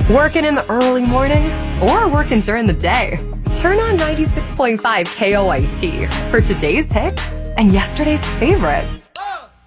Working in the early morning or working during the day? Turn on 96.5 KOIT for today's hits and yesterday's favorites.